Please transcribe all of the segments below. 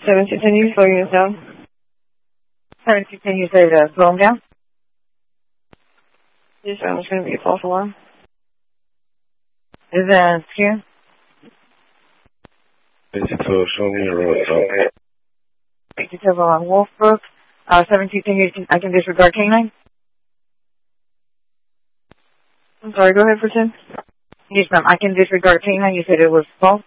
17, can you slow units down? 17, can you say to slow them down? Yes, I'm just going to be a false alarm. Is that clear? 82, show me your road, so. 82 on Wolfbrook. 17, I can disregard K9? I'm sorry, go ahead for 10. Yes, ma'am, I can disregard K9. You said it was false?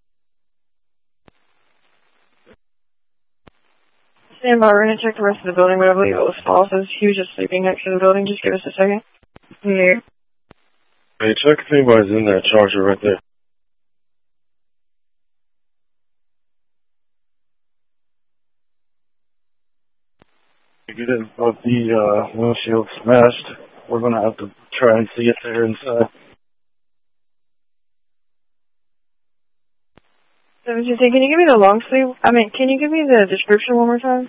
Stand by, we're going to check the rest of the building, but I believe it was false. He was just sleeping next to the building. Just give us a second. Here. Hey, check if anybody's in that charger right there. If you didn't have the windshield smashed, we're going to have to try and see it there inside. 17, can you give me the long sleeve? Can you give me the description one more time?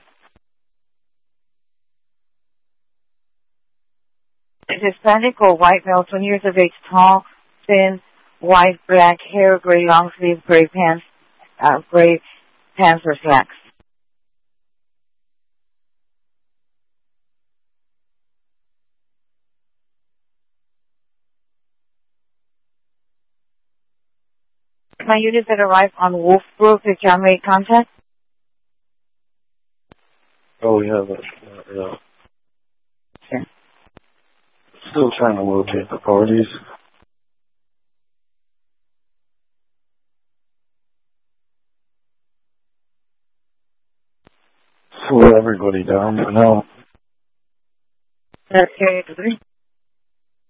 Hispanic or white male, 20 years of age, tall, thin, white, black hair, gray long sleeve, gray pants or slacks. My units that arrived on Wolfbrook, did y'all make contact? Oh, yeah, yeah. Sure. Still trying to locate the parties. Slow everybody down for now. That's carrier 3.